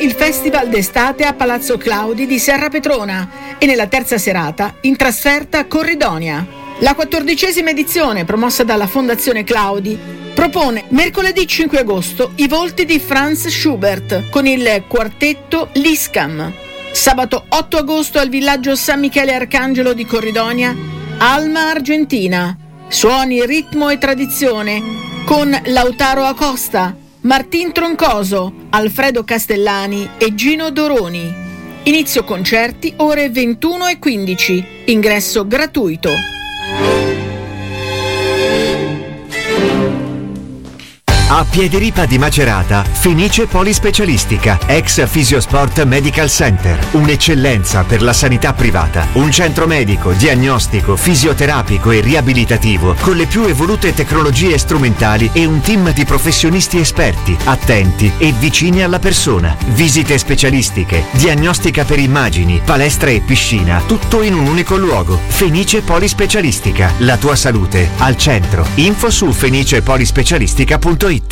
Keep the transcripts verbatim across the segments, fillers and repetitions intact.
il Festival d'estate a Palazzo Claudi di Serra Petrona e nella terza serata in trasferta a Corridonia. La quattordicesima edizione, promossa dalla Fondazione Claudi, propone mercoledì cinque agosto i volti di Franz Schubert con il quartetto Liscam. Sabato otto agosto al villaggio San Michele Arcangelo di Corridonia, Alma Argentina. Suoni, ritmo e tradizione con Lautaro Acosta, Martin Troncoso, Alfredo Castellani e Gino Doroni. Inizio concerti ore ventuno e quindici. Ingresso gratuito. A Piediripa di Macerata, Fenice Polispecialistica, ex Fisiosport Medical Center, un'eccellenza per la sanità privata, un centro medico, diagnostico, fisioterapico e riabilitativo con le più evolute tecnologie strumentali e un team di professionisti esperti, attenti e vicini alla persona. Visite specialistiche, diagnostica per immagini, palestra e piscina, tutto in un unico luogo. Fenice Polispecialistica, la tua salute al centro. Info su fenicepolispecialistica punto it.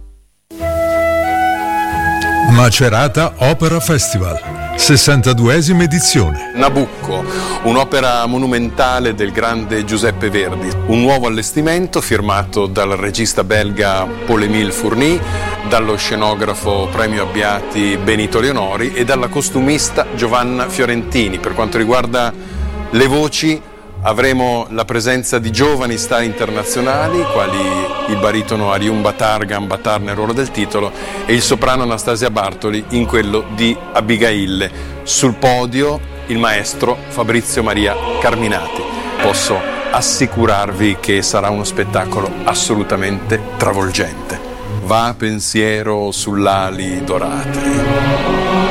Macerata Opera Festival, sessantaduesima edizione. Nabucco, un'opera monumentale del grande Giuseppe Verdi, un nuovo allestimento firmato dal regista belga Paul-Émile Fourny, dallo scenografo premio Abbiati Benito Leonori e dalla costumista Giovanna Fiorentini. Per quanto riguarda le voci, avremo la presenza di giovani star internazionali, quali il baritono Ariun Batargan Batar nel ruolo del titolo e il soprano Anastasia Bartoli in quello di Abigail. Sul podio il maestro Fabrizio Maria Carminati. Posso assicurarvi che sarà uno spettacolo assolutamente travolgente. Va pensiero sull'ali dorate.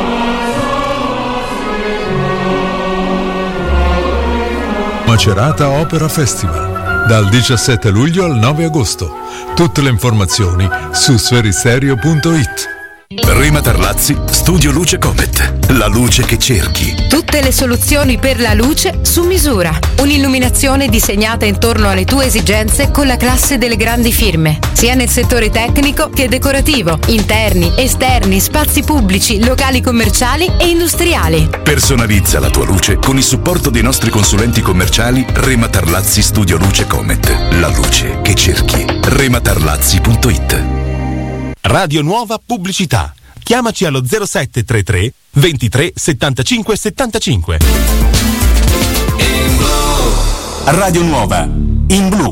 Macerata Opera Festival, dal diciassette luglio al nove agosto. Tutte le informazioni su sferisterio punto it. Rema Tarlazzi, Studio Luce Comet, la luce che cerchi. Tutte le soluzioni per la luce su misura. Un'illuminazione disegnata intorno alle tue esigenze con la classe delle grandi firme, sia nel settore tecnico che decorativo, interni, esterni, spazi pubblici, locali commerciali e industriali. Personalizza la tua luce con il supporto dei nostri consulenti commerciali Rema Tarlazzi Studio Luce Comet, la luce che cerchi. rema tarlazzi punto it. Radio Nuova Pubblicità. Chiamaci allo zero sette tre tre ventitré settantacinque settantacinque. Radio Nuova in blu.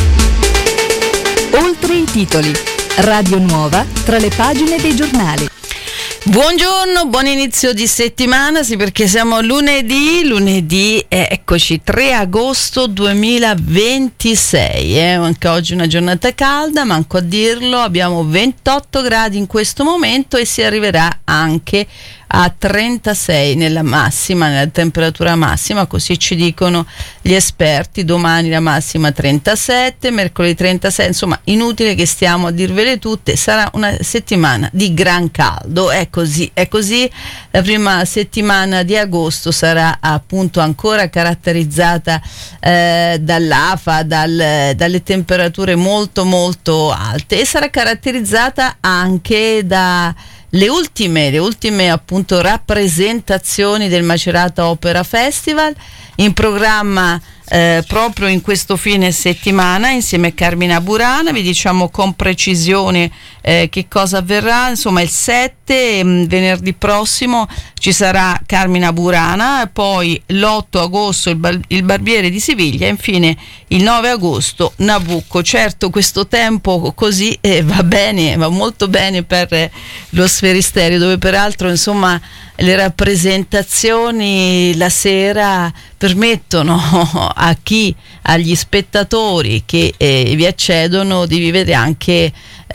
Oltre i titoli. Radio Nuova tra le pagine dei giornali. Buongiorno, buon inizio di settimana, sì, perché siamo lunedì, lunedì, eh, eccoci, tre agosto duemilaventisei, eh, anche oggi una giornata calda, manco a dirlo, abbiamo ventotto gradi in questo momento e si arriverà anche a trentasei nella massima, nella temperatura massima, così ci dicono gli esperti. Domani la massima trentasette, mercoledì trentasei, insomma inutile che stiamo a dirvele tutte, sarà una settimana di gran caldo, è così, è così. La prima settimana di agosto sarà appunto ancora caratterizzata eh, dall'afa, dal, dalle temperature molto molto alte, e sarà caratterizzata anche da Le ultime, le ultime appunto rappresentazioni del Macerata Opera Festival, in programma eh, proprio in questo fine settimana insieme a Carmina Burana. Vi diciamo con precisione eh, che cosa avverrà. Insomma, il sette, mh, venerdì prossimo, ci sarà Carmina Burana, poi l'otto agosto il, bar- il Barbiere di Siviglia, e infine il nove agosto Nabucco. Certo, questo tempo così eh, va bene, va molto bene per eh, lo Sferisterio, dove peraltro insomma le rappresentazioni la sera permettono a chi, agli spettatori che eh, vi accedono, di vivere anche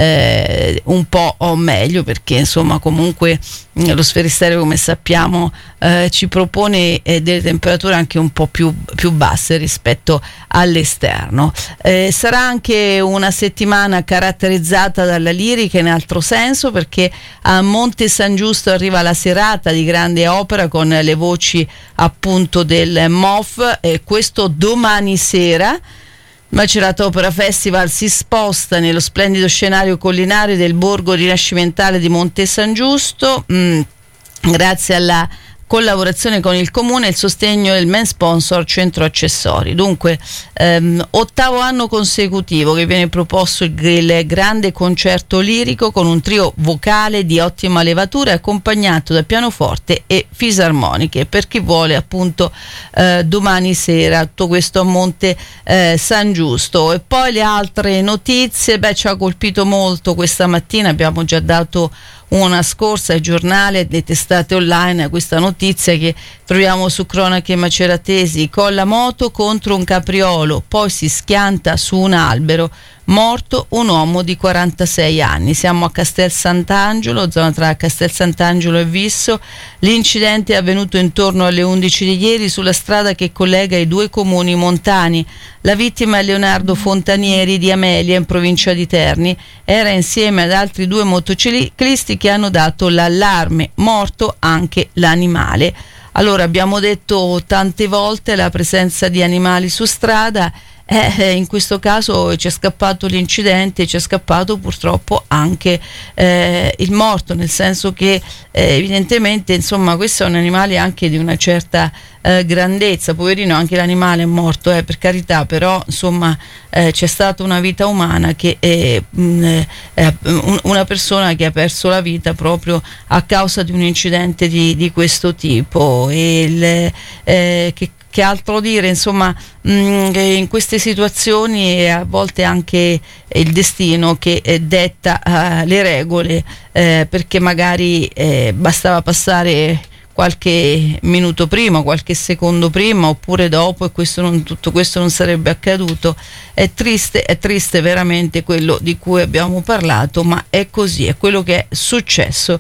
eh, un po' o meglio, perché insomma comunque lo Sferisterio, come sappiamo, eh, ci propone eh, delle temperature anche un po' più, più basse rispetto all'esterno. Eh, sarà anche una settimana caratterizzata dalla lirica in altro senso, perché a Monte San Giusto arriva la serata di grande opera con le voci appunto del M O F, e questo domani sera. Macerata Opera Festival si sposta nello splendido scenario collinario del borgo rinascimentale di Monte San Giusto. Mm, grazie alla collaborazione con il comune e il sostegno del main sponsor Centro Accessori. Dunque ehm, ottavo anno consecutivo che viene proposto il, il grande concerto lirico con un trio vocale di ottima levatura accompagnato da pianoforte e fisarmoniche per chi vuole appunto eh, domani sera. Tutto questo a Monte eh, San Giusto. E poi le altre notizie, beh, ci ha colpito molto questa mattina, abbiamo già dato una scorsa ai giornali, le testate online, questa notizia che troviamo su Cronache Maceratesi: colla moto contro un capriolo, poi si schianta su un albero, morto un uomo di quarantasei anni. Siamo a Castel Sant'Angelo, zona tra Castel Sant'Angelo e Visso. L'incidente è avvenuto intorno alle undici di ieri sulla strada che collega i due comuni montani. La vittima è Leonardo Fontanieri di Amelia, in provincia di Terni. Era insieme ad altri due motociclisti che hanno dato l'allarme, morto anche l'animale. Allora, abbiamo detto tante volte la presenza di animali su strada. Eh, in questo caso ci è scappato l'incidente, ci è scappato purtroppo anche eh, il morto, nel senso che eh, evidentemente insomma questo è un animale anche di una certa eh, grandezza, poverino anche l'animale è morto, eh, per carità, però insomma eh, c'è stata una vita umana che è, mh, è una persona che ha perso la vita proprio a causa di un incidente di, di questo tipo. E il, eh, che Che altro dire, insomma, mh, in queste situazioni è a volte anche il destino che eh, detta uh, le regole, eh, perché magari eh, bastava passare qualche minuto prima, qualche secondo prima oppure dopo e questo non, tutto questo non sarebbe accaduto. È triste, è triste veramente quello di cui abbiamo parlato, ma è così, è quello che è successo.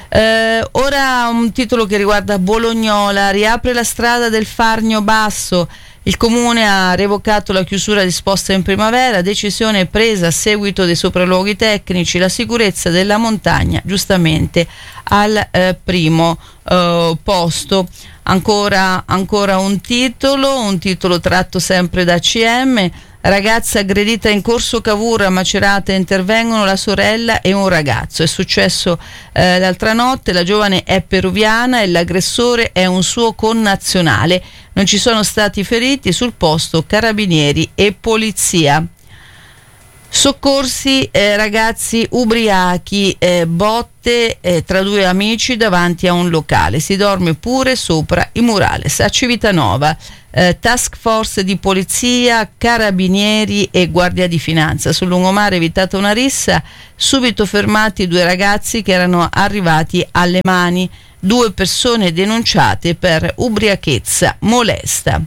Eh, ora un titolo che riguarda Bolognola: riapre la strada del Fargno Basso, il comune ha revocato la chiusura disposta in primavera, decisione presa a seguito dei sopralluoghi tecnici, la sicurezza della montagna giustamente al eh, primo eh, posto. Ancora, ancora un titolo, un titolo tratto sempre da C M. Ragazza aggredita in Corso Cavour a Macerata, intervengono la sorella e un ragazzo. È successo eh, l'altra notte, la giovane è peruviana e l'aggressore è un suo connazionale. Non ci sono stati feriti, sul posto carabinieri e polizia. Soccorsi eh, ragazzi ubriachi, eh, botte eh, tra due amici davanti a un locale, si dorme pure sopra i murales. A Civitanova eh, task force di polizia, carabinieri e guardia di finanza. Sul lungomare evitata una rissa, subito fermati due ragazzi che erano arrivati alle mani, due persone denunciate per ubriachezza molesta.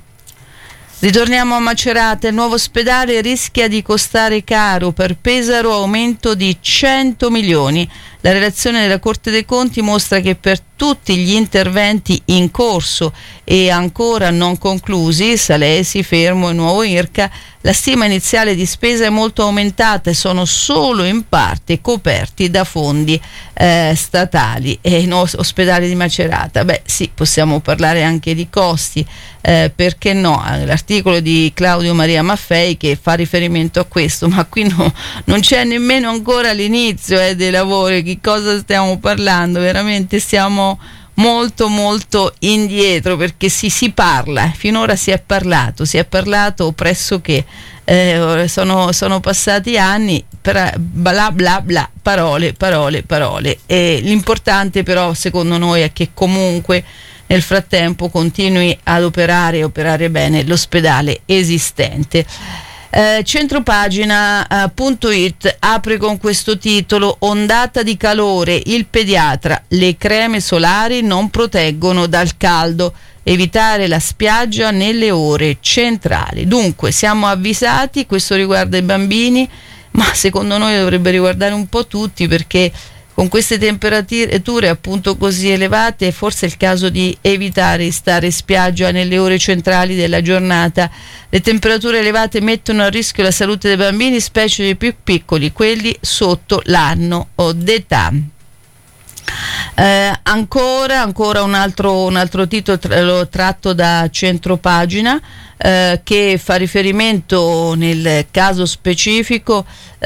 Ritorniamo a Macerata, il nuovo ospedale rischia di costare caro, per Pesaro aumento di cento milioni. La relazione della Corte dei Conti mostra che per tutti gli interventi in corso e ancora non conclusi, Salesi, Fermo e Nuovo Irca, la stima iniziale di spesa è molto aumentata e sono solo in parte coperti da fondi eh, statali. E i nuovi ospedali di Macerata, beh sì, possiamo parlare anche di costi, eh, perché no? L'articolo di Claudio Maria Maffei che fa riferimento a questo, ma qui no, non c'è nemmeno ancora l'inizio eh, dei lavori. Di cosa stiamo parlando? Veramente stiamo molto molto indietro, perché si, si parla, finora si è parlato, si è parlato pressoché, eh, sono, sono passati anni, per bla bla bla, parole, parole, parole. E l'importante però secondo noi è che comunque nel frattempo continui ad operare, operare bene l'ospedale esistente. Eh, centropagina punto it apre con questo titolo: ondata di calore, il pediatra, le creme solari non proteggono dal caldo, evitare la spiaggia nelle ore centrali. Dunque siamo avvisati, questo riguarda i bambini, ma secondo noi dovrebbe riguardare un po' tutti, perché con queste temperature appunto così elevate è forse il caso di evitare di stare in spiaggia nelle ore centrali della giornata. Le temperature elevate mettono a rischio la salute dei bambini, specie dei più piccoli, quelli sotto l'anno d'età. Eh, ancora, ancora un altro, un altro titolo tra, tratto da Centropagina, eh, che fa riferimento nel caso specifico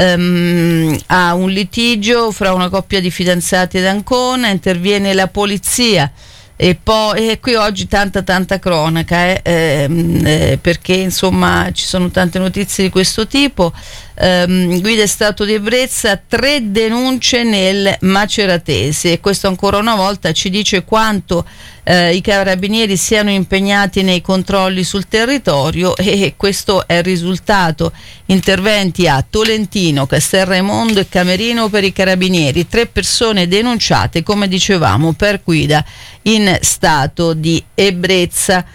ehm, a un litigio fra una coppia di fidanzati ad Ancona. Interviene la polizia. E poi e qui oggi tanta tanta cronaca eh, ehm, eh, perché insomma ci sono tante notizie di questo tipo. ehm, guida Stato di ebbrezza, tre denunce nel Maceratese, e questo ancora una volta ci dice quanto eh, i carabinieri siano impegnati nei controlli sul territorio, e questo è il risultato. Interventi a Tolentino, Castelraimondo e Camerino per i carabinieri, tre persone denunciate come dicevamo per guida in stato di ebbrezza.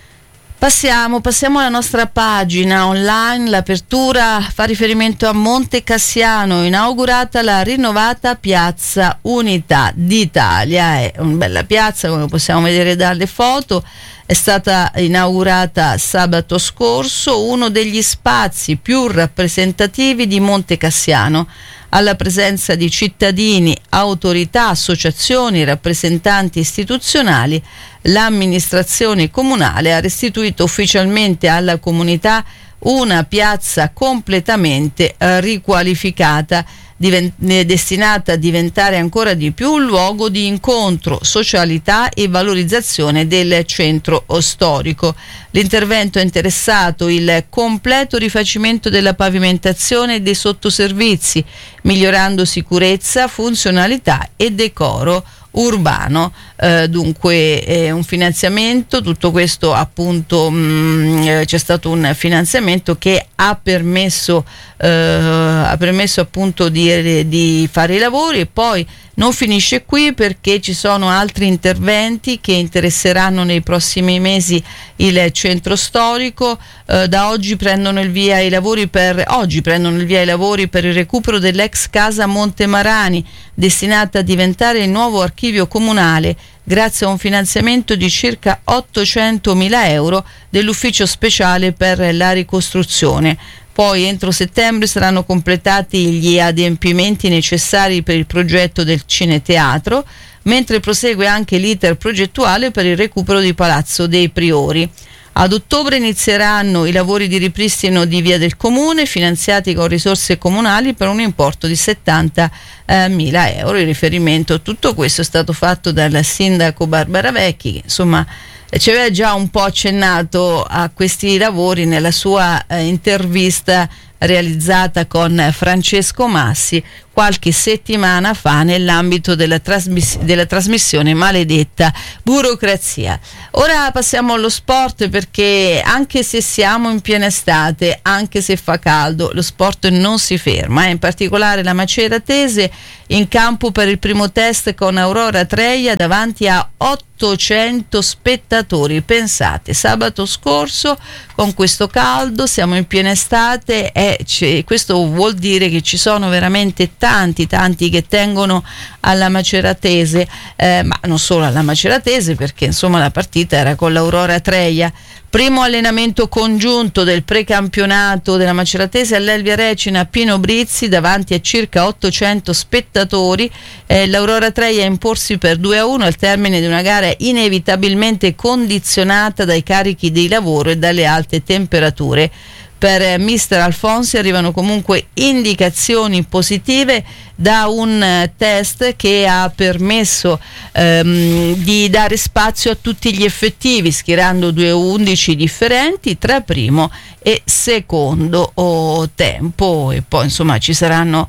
Passiamo, passiamo alla nostra pagina online. L'apertura fa riferimento a Monte Cassiano, inaugurata la rinnovata Piazza Unità d'Italia. È una bella piazza, come possiamo vedere dalle foto. È stata inaugurata sabato scorso, uno degli spazi più rappresentativi di Monte Cassiano, alla presenza di cittadini, autorità, associazioni, rappresentanti istituzionali. L'amministrazione comunale ha restituito ufficialmente alla comunità una piazza completamente eh, riqualificata, divent- destinata a diventare ancora di più un luogo di incontro, socialità e valorizzazione del centro storico. L'intervento ha interessato il completo rifacimento della pavimentazione e dei sottoservizi, migliorando sicurezza, funzionalità e decoro urbano. Eh, dunque eh, un finanziamento, tutto questo appunto mh, eh, c'è stato un finanziamento che ha permesso eh, ha permesso appunto di, di fare i lavori, e poi non finisce qui, perché ci sono altri interventi che interesseranno nei prossimi mesi il centro storico. Eh, da oggi prendono il via i lavori per oggi prendono il via i lavori per il recupero dell'ex casa Montemarani, destinata a diventare il nuovo archivio comunale, grazie a un finanziamento di circa ottocentomila euro dell'ufficio speciale per la ricostruzione. Poi entro settembre saranno completati gli adempimenti necessari per il progetto del cineteatro, mentre prosegue anche l'iter progettuale per il recupero di Palazzo dei Priori. Ad ottobre inizieranno i lavori di ripristino di Via del Comune, finanziati con risorse comunali per un importo di settantamila euro. Il riferimento a tutto questo è stato fatto dal sindaco Barbara Vecchi, che insomma ci aveva già un po' accennato a questi lavori nella sua eh, intervista realizzata con Francesco Massi qualche settimana fa nell'ambito della, trasmiss- della trasmissione Maledetta Burocrazia. Ora passiamo allo sport, perché anche se siamo in piena estate, anche se fa caldo, lo sport non si ferma. Eh? In particolare la Maceratese in campo per il primo test con Aurora Treia davanti a ottocento spettatori. Pensate, sabato scorso con questo caldo, siamo in piena estate e questo vuol dire che ci sono veramente tanti tanti che tengono alla Maceratese, eh, ma non solo alla Maceratese, perché insomma la partita era con l'Aurora Treia. Primo allenamento congiunto del precampionato della Maceratese all'Elvia Recina a Pino Brizzi davanti a circa ottocento spettatori. Eh, L'Aurora Treia a imporsi per due a uno al termine di una gara inevitabilmente condizionata dai carichi di lavoro e dalle alte temperature. Per mister Alfonsi arrivano comunque indicazioni positive da un test che ha permesso ehm, di dare spazio a tutti gli effettivi, schierando due undici differenti tra primo e secondo oh, tempo, e poi insomma ci saranno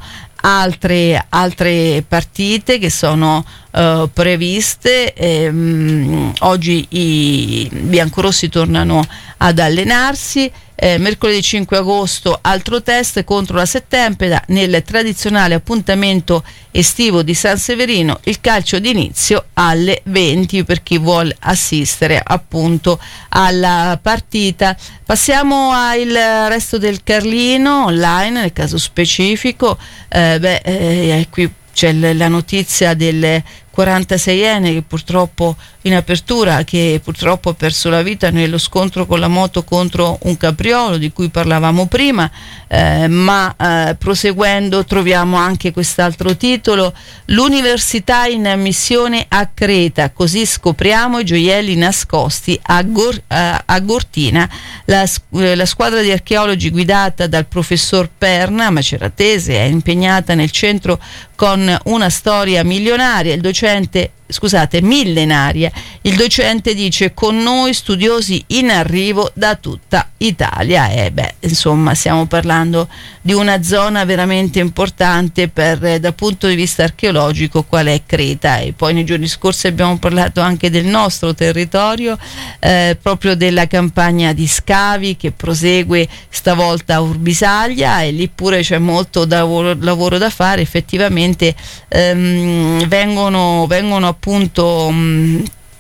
altre, altre partite che sono uh, previste. Ehm, oggi i biancorossi tornano ad allenarsi. Eh, mercoledì cinque agosto altro test contro la Settempeda nel tradizionale appuntamento estivo di San Severino, il calcio d'inizio alle venti per chi vuole assistere appunto alla partita. Passiamo al resto del Carlino online, nel caso specifico eh, beh, eh, qui c'è la notizia del quarantaseienne che purtroppo in apertura che purtroppo ha perso la vita nello scontro con la moto contro un capriolo di cui parlavamo prima, eh, ma eh, proseguendo troviamo anche quest'altro titolo: l'università in missione a Creta, così scopriamo i gioielli nascosti a, Gor- a, a Gortina. La, la squadra di archeologi guidata dal professor Perna, maceratese, è impegnata nel centro con una storia milionaria. Il docente scusate, millenaria. Il docente dice: con noi studiosi in arrivo da tutta Italia. E beh, insomma, stiamo parlando di una zona veramente importante per, eh, dal punto di vista archeologico, qual è Creta. E poi nei giorni scorsi abbiamo parlato anche del nostro territorio, eh, proprio della campagna di scavi che prosegue stavolta a Urbisaglia, e lì pure c'è molto da, lavoro da fare. Effettivamente ehm, vengono, vengono appunto mh,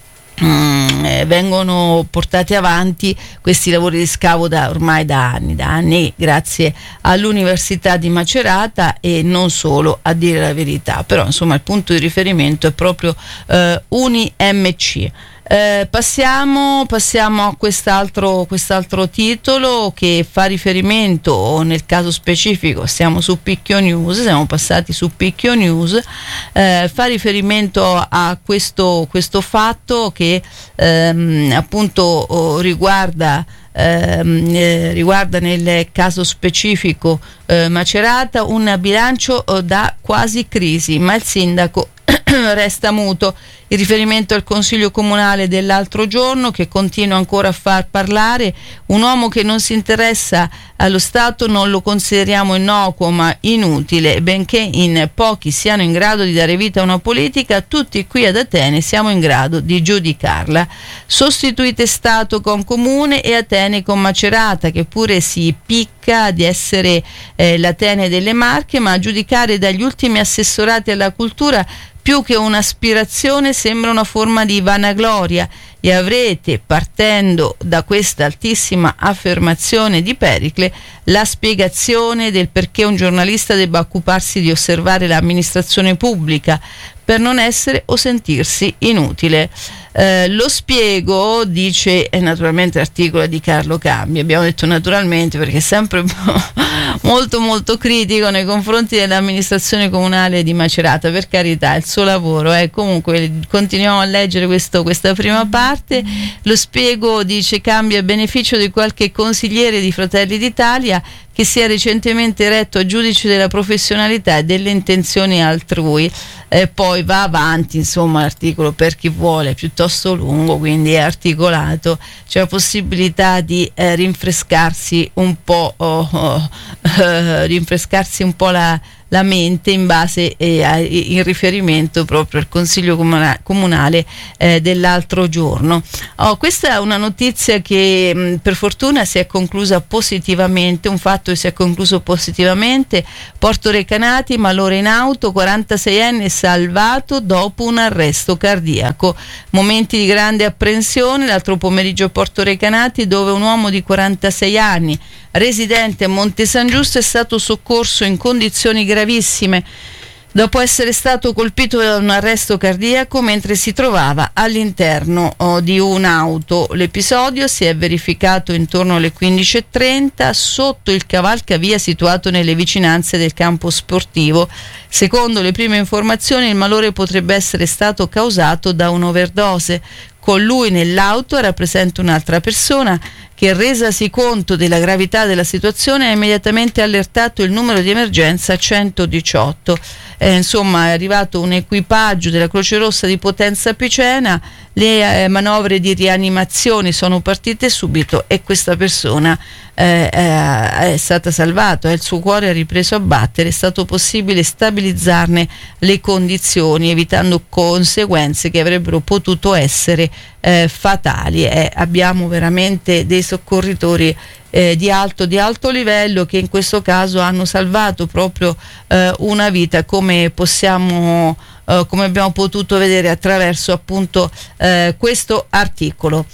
mh, vengono portati avanti questi lavori di scavo da ormai da anni, da anni grazie all'Università di Macerata, e non solo, a dire la verità. Però insomma il punto di riferimento è proprio eh, UniMC. Eh, passiamo, passiamo a quest'altro, quest'altro titolo che fa riferimento, nel caso specifico siamo su Picchio News, siamo passati su Picchio News, eh, fa riferimento a questo, questo fatto che ehm, appunto oh, riguarda ehm, eh, riguarda nel caso specifico eh, Macerata, un bilancio oh, da quasi crisi, ma il sindaco resta muto. Il riferimento al Consiglio Comunale dell'altro giorno, che continua ancora a far parlare. Un uomo che non si interessa allo Stato non lo consideriamo innocuo ma inutile, benché in pochi siano in grado di dare vita a una politica, tutti qui ad Atene siamo in grado di giudicarla. Sostituite Stato con Comune e Atene con Macerata, che pure si picca di essere eh, l'Atene delle Marche, ma a giudicare dagli ultimi assessorati alla cultura più che un'aspirazione sembra una forma di vanagloria, e avrete, partendo da questa altissima affermazione di Pericle, la spiegazione del perché un giornalista debba occuparsi di osservare l'amministrazione pubblica per non essere o sentirsi inutile. Eh, lo spiego, dice eh, naturalmente l'articolo di Carlo Cambi. Abbiamo detto naturalmente perché è sempre molto molto critico nei confronti dell'amministrazione comunale di Macerata. Per carità, è il suo lavoro, eh. Comunque continuiamo a leggere questo, questa prima parte. Lo spiego, dice Cambi, a beneficio di qualche consigliere di Fratelli d'Italia che si è recentemente eletto a giudice della professionalità e delle intenzioni altrui. E poi va avanti, insomma, l'articolo, per chi vuole, è piuttosto lungo, quindi è articolato. C'è la possibilità di eh, rinfrescarsi un po', oh, oh, eh, rinfrescarsi un po' la, la mente in base eh, a, in riferimento proprio al Consiglio comuna- Comunale eh, dell'altro giorno. Oh, questa è una notizia che mh, per fortuna si è conclusa positivamente, un fatto che si è concluso positivamente. Porto Recanati, malore in auto, quarantaseienne salvato dopo un arresto cardiaco. Momenti di grande apprensione l'altro pomeriggio a Porto Recanati, dove un uomo di quarantasei anni, residente a Monte San Giusto, è stato soccorso in condizioni gravissime dopo essere stato colpito da un arresto cardiaco mentre si trovava all'interno oh, di un'auto. L'episodio si è verificato intorno alle quindici e trenta sotto il cavalcavia situato nelle vicinanze del campo sportivo. Secondo le prime informazioni, il malore potrebbe essere stato causato da un'overdose. Con lui nell'auto era presente un'altra persona che, resasi conto della gravità della situazione, ha immediatamente allertato il numero di emergenza centodiciotto. Eh, insomma, è arrivato un equipaggio della Croce Rossa di Potenza Picena, le eh, manovre di rianimazione sono partite subito e questa persona eh, eh, è stata salvata, il suo cuore ha ripreso a battere, è stato possibile stabilizzarne le condizioni, evitando conseguenze che avrebbero potuto essere eh, fatali. Eh, abbiamo veramente dei soccorritori Eh, di alto di alto livello che in questo caso hanno salvato proprio eh, una vita, come possiamo eh, come abbiamo potuto vedere attraverso appunto eh, questo articolo.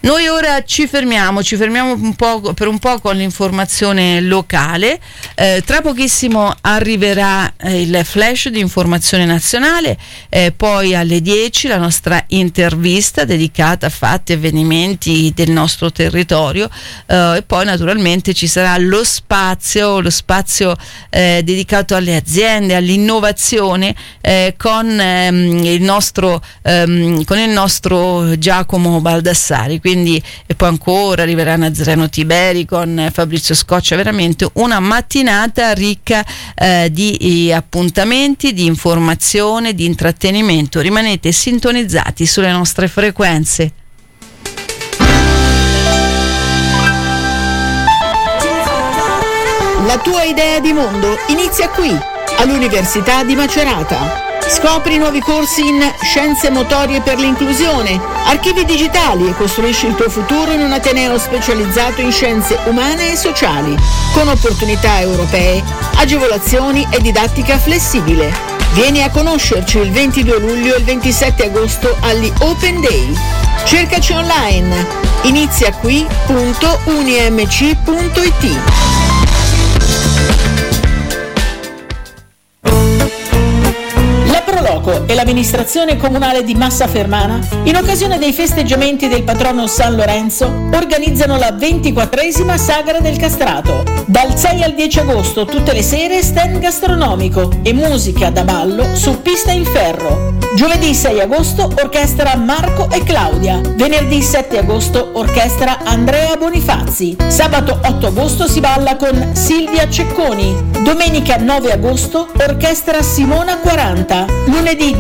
Noi ora ci fermiamo, ci fermiamo un po', per un po' con l'informazione locale. Eh, tra pochissimo arriverà eh, il flash di informazione nazionale, eh, poi alle dieci la nostra intervista dedicata a fatti e avvenimenti del nostro territorio, eh, e poi naturalmente ci sarà lo spazio, lo spazio eh, dedicato alle aziende, all'innovazione, eh, con ehm, il nostro ehm, con il nostro Giacomo Baldassari. Quindi, e poi ancora arriverà Nazareno Tiberi con Fabrizio Scoccia. Veramente una mattinata ricca eh, di appuntamenti, di informazione, di intrattenimento. Rimanete sintonizzati sulle nostre frequenze. La tua idea di mondo inizia qui, all'Università di Macerata. Scopri nuovi corsi in Scienze Motorie per l'Inclusione, Archivi Digitali e costruisci il tuo futuro in un ateneo specializzato in scienze umane e sociali, con opportunità europee, agevolazioni e didattica flessibile. Vieni a conoscerci il ventidue luglio e il ventisette agosto agli Open Day. Cercaci online, iniziaqui punto unimc punto it. Proloco e l'amministrazione comunale di Massa Fermana, in occasione dei festeggiamenti del patrono San Lorenzo, organizzano la ventiquattresima Sagra del Castrato. Dal sei al dieci agosto, tutte le sere, stand gastronomico e musica da ballo su pista in ferro. Giovedì sei agosto, orchestra Marco e Claudia. Venerdì sette agosto, orchestra Andrea Bonifazzi. Sabato otto agosto si balla con Silvia Cecconi. Domenica nove agosto, orchestra Simona quaranta. Lunedì